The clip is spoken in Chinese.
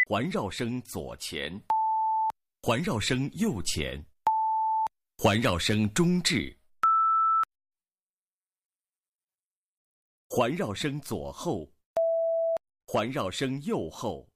环绕声左前，环绕声右前，环绕声中置，环绕声左后，环绕声右后，